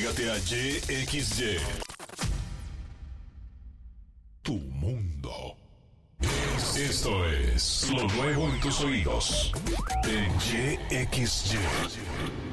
Entrégate a YXY. Tu mundo. Esto es lo nuevo en tus oídos. En YXY.